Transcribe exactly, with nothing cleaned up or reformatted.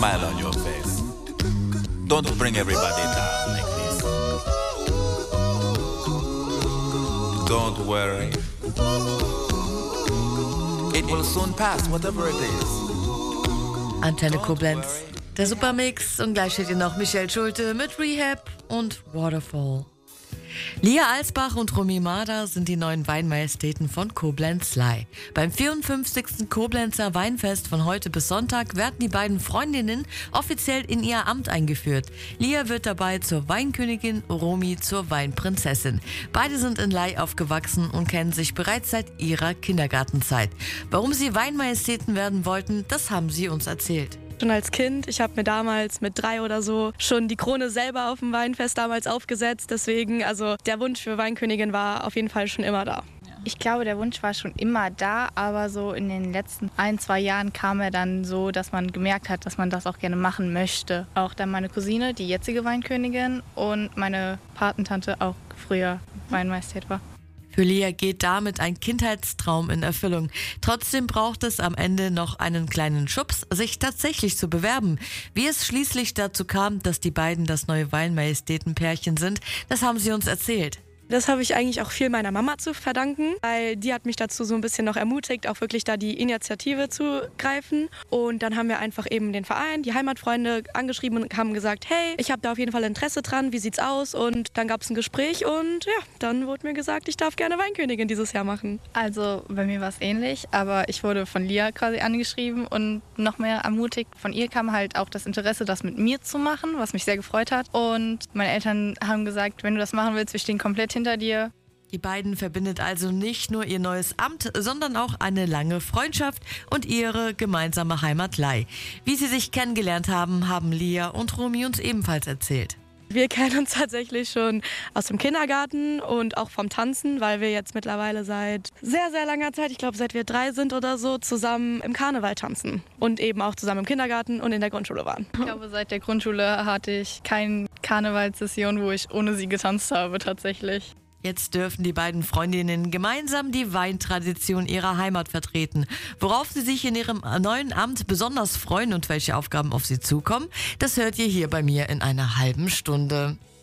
smile on your face. Don't bring everybody down like this. Don't worry. It will soon pass, whatever it is. Antenne Koblenz, der Supermix, und gleich steht hier noch Michelle Schulte mit Rehab und Waterfall. Lia Alsbach und Romy Marder sind die neuen Weinmajestäten von Koblenz-Ley. Beim vierundfünfzigsten Koblenzer Weinfest von heute bis Sonntag werden die beiden Freundinnen offiziell in ihr Amt eingeführt. Lia wird dabei zur Weinkönigin, Romy zur Weinprinzessin. Beide sind in Ley aufgewachsen und kennen sich bereits seit ihrer Kindergartenzeit. Warum sie Weinmajestäten werden wollten, das haben sie uns erzählt. Schon als Kind, ich habe mir damals mit drei oder so schon die Krone selber auf dem Weinfest damals aufgesetzt. Deswegen, also der Wunsch für Weinkönigin war auf jeden Fall schon immer da. Ich glaube, der Wunsch war schon immer da, aber so in den letzten ein, zwei Jahren kam er dann so, dass man gemerkt hat, dass man das auch gerne machen möchte. Auch dann meine Cousine, die jetzige Weinkönigin, und meine Patentante auch früher Weinmajestät war. Für Lia geht damit ein Kindheitstraum in Erfüllung. Trotzdem braucht es am Ende noch einen kleinen Schubs, sich tatsächlich zu bewerben. Wie es schließlich dazu kam, dass die beiden das neue Weinmajestätenpärchen sind, das haben sie uns erzählt. Das habe ich eigentlich auch viel meiner Mama zu verdanken, weil die hat mich dazu so ein bisschen noch ermutigt, auch wirklich da die Initiative zu greifen. Und dann haben wir einfach eben den Verein, die Heimatfreunde angeschrieben und haben gesagt, hey, ich habe da auf jeden Fall Interesse dran, wie sieht's aus? Und dann gab es ein Gespräch und ja, dann wurde mir gesagt, ich darf gerne Weinkönigin dieses Jahr machen. Also bei mir war es ähnlich, aber ich wurde von Lia quasi angeschrieben und noch mehr ermutigt. Von ihr kam halt auch das Interesse, das mit mir zu machen, was mich sehr gefreut hat. Und meine Eltern haben gesagt, wenn du das machen willst, wir stehen komplett hinter dir. Die beiden verbindet also nicht nur ihr neues Amt, sondern auch eine lange Freundschaft und ihre gemeinsame Heimat Ley. Wie sie sich kennengelernt haben, haben Lia und Romy uns ebenfalls erzählt. Wir kennen uns tatsächlich schon aus dem Kindergarten und auch vom Tanzen, weil wir jetzt mittlerweile seit sehr, sehr langer Zeit, ich glaube seit wir drei sind oder so, zusammen im Karneval tanzen und eben auch zusammen im Kindergarten und in der Grundschule waren. Ich glaube, seit der Grundschule hatte ich keine Karnevalssession, wo ich ohne sie getanzt habe tatsächlich. Jetzt dürfen die beiden Freundinnen gemeinsam die Weintradition ihrer Heimat vertreten. Worauf sie sich in ihrem neuen Amt besonders freuen und welche Aufgaben auf sie zukommen, das hört ihr hier bei mir in einer halben Stunde.